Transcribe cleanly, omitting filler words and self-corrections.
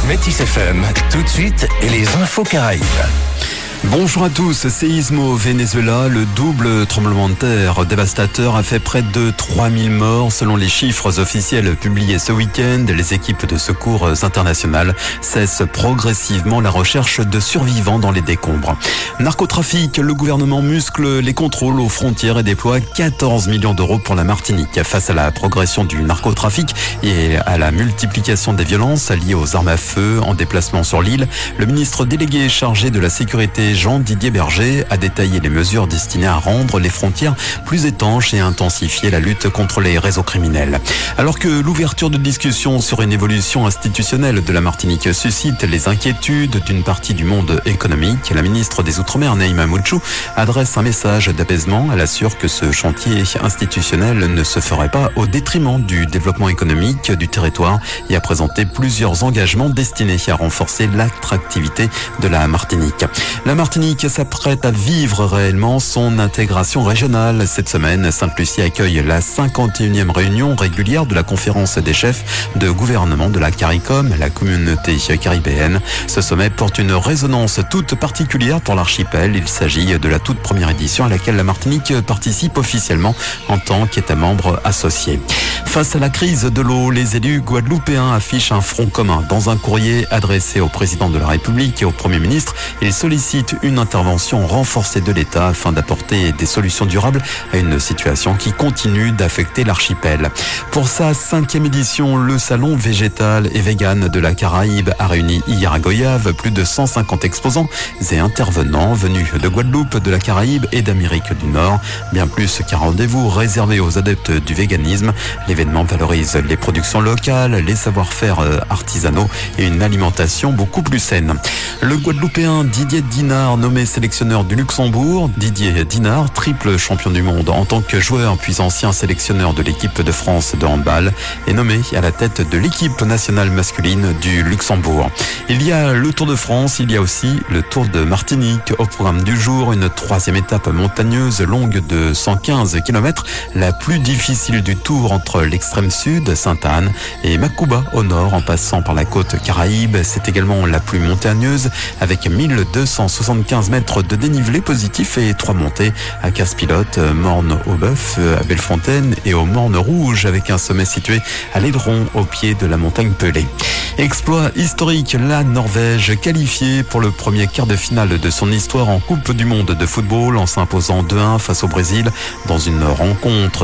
Métis FM, tout de suite, et les infos Caraïbes. Bonjour à tous, séisme au Venezuela, le double tremblement de terre dévastateur a fait près de 3000 morts selon les chiffres officiels publiés ce week-end. Les équipes de secours internationales cessent progressivement la recherche de survivants dans les décombres. Narcotrafic, le gouvernement muscle les contrôles aux frontières et déploie 14 millions d'euros pour la Martinique. Face à la progression du narcotrafic et à la multiplication des violences liées aux armes à feu en déplacement sur l'île, le ministre délégué chargé de la sécurité Jean-Didier Berger a détaillé les mesures destinées à rendre les frontières plus étanches et intensifier la lutte contre les réseaux criminels. Alors que l'ouverture de discussions sur une évolution institutionnelle de la Martinique suscite les inquiétudes d'une partie du monde économique, la ministre des Outre-mer, Naïma Moutchou, adresse un message d'apaisement. Elle assure que ce chantier institutionnel ne se ferait pas au détriment du développement économique du territoire et a présenté plusieurs engagements destinés à renforcer l'attractivité de la Martinique. La Martinique s'apprête à vivre réellement son intégration régionale. Cette semaine, Sainte-Lucie accueille la 51e réunion régulière de la conférence des chefs de gouvernement de la CARICOM, la communauté caribéenne. Ce sommet porte une résonance toute particulière pour l'archipel. Il s'agit de la toute première édition à laquelle la Martinique participe officiellement en tant qu'État membre associé. Face à la crise de l'eau, les élus guadeloupéens affichent un front commun. Dans un courrier adressé au président de la République et au Premier ministre, ils sollicitent une intervention renforcée de l'État afin d'apporter des solutions durables à une situation qui continue d'affecter l'archipel. Pour sa 5e édition, le salon végétal et vegan de la Caraïbe a réuni hier à Goyave plus de 150 exposants et intervenants venus de Guadeloupe, de la Caraïbe et d'Amérique du Nord. Bien plus qu'un rendez-vous réservé aux adeptes du véganisme, l'événement valorise les productions locales, les savoir-faire artisanaux et une alimentation beaucoup plus saine. Le Guadeloupéen Didier Dinard, nommé sélectionneur du Luxembourg. Didier Dinard, triple champion du monde en tant que joueur puis ancien sélectionneur de l'équipe de France de handball, est nommé à la tête de l'équipe nationale masculine du Luxembourg. Il y a le Tour de France, il y a aussi le Tour de Martinique. Au programme du jour, une 3e étape montagneuse longue de 115 km, la plus difficile du Tour entre l'extrême sud, Sainte-Anne, et Macouba au nord en passant par la côte Caraïbe. C'est également la plus montagneuse avec 1275 mètres de dénivelé positif et 3 montées à Casse-Pilote, Morne-au-Bœuf, à Bellefontaine et au Morne-Rouge avec un sommet situé à l'Aileron au pied de la montagne Pelée. Exploit historique, la Norvège qualifiée pour le premier quart de finale de son histoire en Coupe du Monde de football en s'imposant 2-1 face au Brésil dans une rencontre